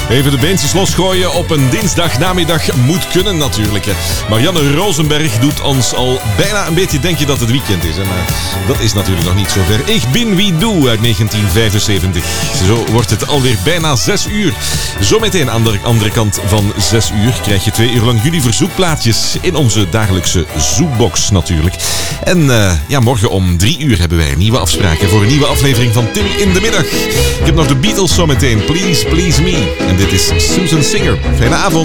Even de beentjes losgooien op een dinsdagnamiddag moet kunnen natuurlijk. Marianne Rosenberg doet ons al bijna een beetje denken dat het weekend is. Maar dat is natuurlijk nog niet zo ver. Ik bin wie doe uit 1975. Zo wordt het alweer bijna 6 uur. Zometeen aan de andere kant van 6 uur krijg je 2 uur lang jullie verzoekplaatjes in onze dagelijkse zoekbox natuurlijk. En morgen om 3 uur hebben wij een nieuwe afspraak voor een nieuwe aflevering van Tim in de Middag. Ik heb nog de Beatles zometeen. Please, Please Me. En dit is Susan Singer. Fijne avond.